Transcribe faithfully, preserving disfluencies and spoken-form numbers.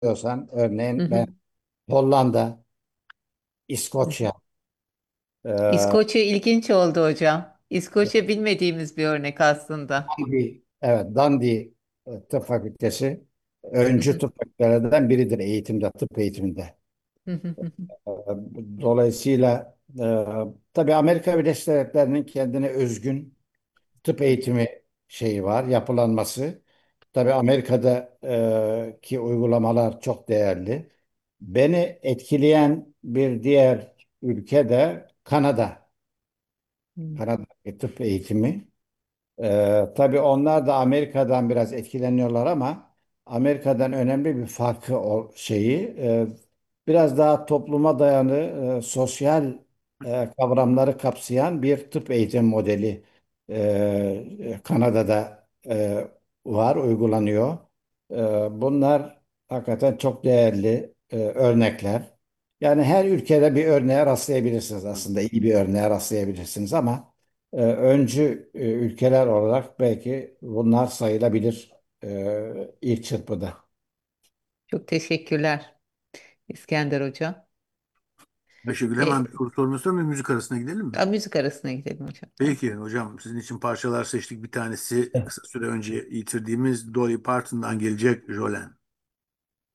diyorsan Hı örneğin ben hı. Hollanda, Hı hı. İskoçya, e, İskoçya ilginç oldu hocam. İskoçya bilmediğimiz bir örnek aslında. Dundee, evet Dundee e, Tıp Fakültesi Hı öncü hı. tıp fakültelerinden biridir eğitimde, tıp eğitiminde. Hı hı hı hı. E, Dolayısıyla e, tabii Amerika Birleşik Devletleri'nin kendine özgün tıp eğitimi şeyi var, yapılanması. Tabii Amerika'da e, ki uygulamalar çok değerli. Beni etkileyen bir diğer ülke de Kanada. Hı. Kanada tıp eğitimi. Ee, tabii onlar da Amerika'dan biraz etkileniyorlar ama Amerika'dan önemli bir farkı o şeyi e, biraz daha topluma dayanı e, sosyal e, kavramları kapsayan bir tıp eğitim modeli e, Kanada'da e, var, uygulanıyor. E, Bunlar hakikaten çok değerli e, örnekler. Yani her ülkede bir örneğe rastlayabilirsiniz aslında, iyi bir örneğe rastlayabilirsiniz ama e, öncü e, ülkeler olarak belki bunlar sayılabilir e, ilk çırpıda. Çok teşekkürler İskender hocam. Ayşegül, hemen E, bir soru sormak istiyorum ve müzik arasına gidelim mi? a, müzik arasına gidelim hocam. Peki hocam, sizin için parçalar seçtik. Bir tanesi kısa süre önce yitirdiğimiz Dolly Parton'dan gelecek, Jolene.